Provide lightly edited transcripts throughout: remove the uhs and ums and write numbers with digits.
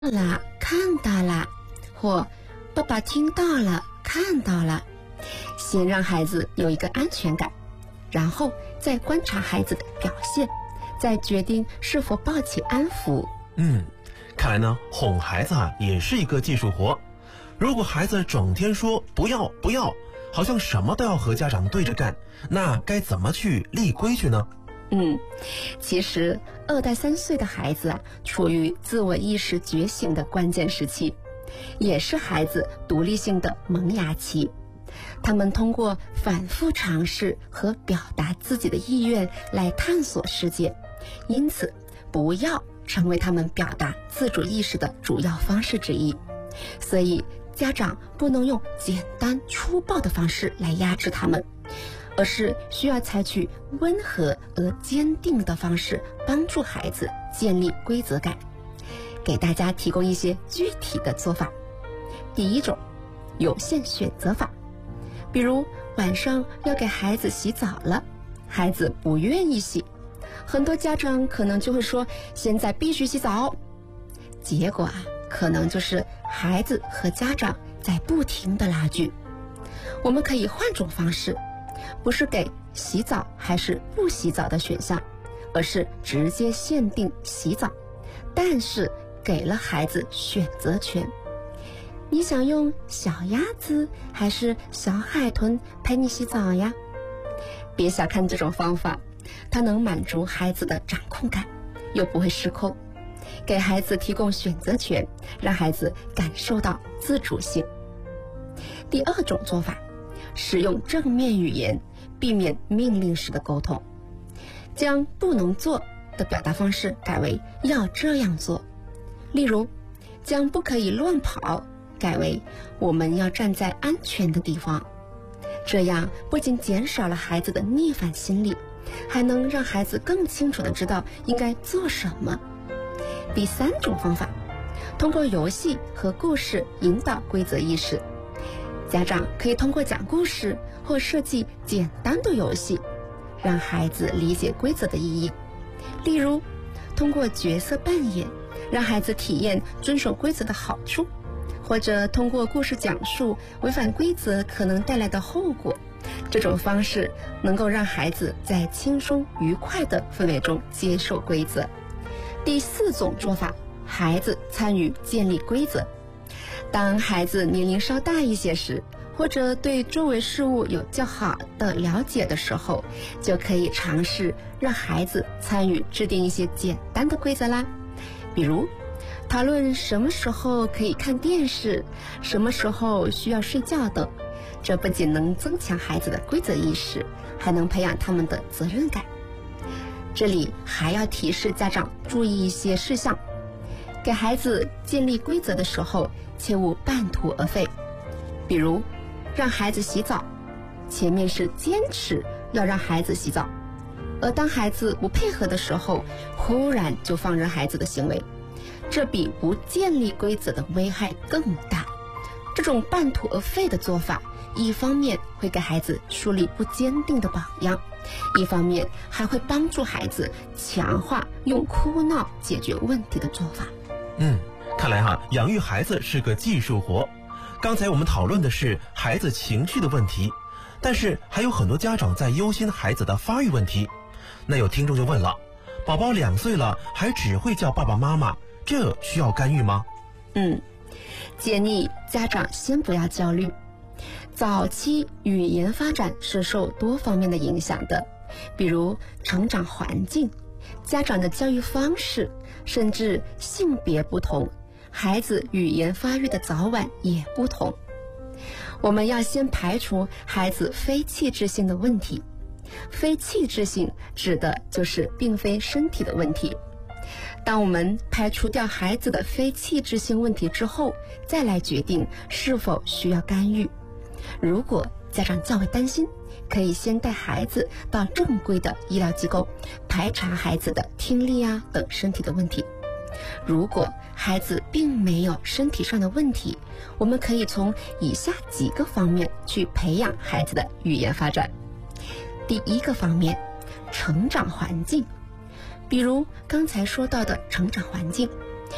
了，看到了，或爸爸听到了，看到了。先让孩子有一个安全感，然后再观察孩子的表现，再决定是否抱起安抚。 看来呢，哄孩子也是一个技术活。如果孩子整天说不要不要，好像什么都要和家长对着干，那该怎么去立规矩呢？ 其实2到3岁的孩子处于自我意识觉醒的关键时期，也是孩子独立性的萌芽期。他们通过反复尝试和表达自己的意愿来探索世界，因此不要成为他们表达自主意识的主要方式之一。所以家长不能用简单粗暴的方式来压制他们，而是需要采取温和而坚定的方式帮助孩子建立规则感。给大家提供一些具体的做法。第一种，有限选择法。比如晚上要给孩子洗澡了，孩子不愿意洗，很多家长可能就会说现在必须洗澡，结果可能就是孩子和家长在不停的拉锯。我们可以换种方式，不是给洗澡还是不洗澡的选项，而是直接限定洗澡，但是给了孩子选择权。你想用小鸭子还是小海豚陪你洗澡呀？别小看这种方法，它能满足孩子的掌控感，又不会失控，给孩子提供选择权，让孩子感受到自主性。第二种做法，使用正面语言，避免命令式的沟通，将不能做的表达方式改为要这样做。例如，将不可以乱跑改为我们要站在安全的地方。这样不仅减少了孩子的逆反心理，还能让孩子更清楚地知道应该做什么。第三种方法，通过游戏和故事引导规则意识。家长可以通过讲故事或设计简单的游戏，让孩子理解规则的意义。例如，通过角色扮演，让孩子体验遵守规则的好处，或者通过故事讲述违反规则可能带来的后果。这种方式能够让孩子在轻松愉快的氛围中接受规则。第四种做法，孩子参与建立规则。当孩子年龄稍大一些时，或者对周围事物有较好的了解的时候，就可以尝试让孩子参与制定一些简单的规则啦。比如讨论什么时候可以看电视，什么时候需要睡觉等。这不仅能增强孩子的规则意识，还能培养他们的责任感。这里还要提示家长注意一些事项。给孩子建立规则的时候，切勿半途而废。比如让孩子洗澡，前面是坚持要让孩子洗澡，而当孩子不配合的时候，忽然就放任孩子的行为，这比不建立规则的危害更大。这种半途而废的做法，一方面会给孩子树立不坚定的榜样，一方面还会帮助孩子强化用哭闹解决问题的做法。 看来养育孩子是个技术活。刚才我们讨论的是孩子情绪的问题，但是还有很多家长在忧心孩子的发育问题。那有听众就问了，宝宝2岁了还只会叫爸爸妈妈，这需要干预吗？ 建议家长先不要焦虑。早期语言发展是受多方面的影响的，比如成长环境、家长的教育方式，甚至性别不同，孩子语言发育的早晚也不同。我们要先排除孩子非器质性的问题。非器质性指的就是并非身体的问题。当我们排除掉孩子的非器质性问题之后，再来决定是否需要干预。如果家长较为担心，可以先带孩子到正规的医疗机构排查孩子的听力等身体的问题。如果孩子并没有身体上的问题，我们可以从以下几个方面去培养孩子的语言发展。第一个方面，成长环境。比如刚才说到的成长环境，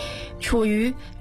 处于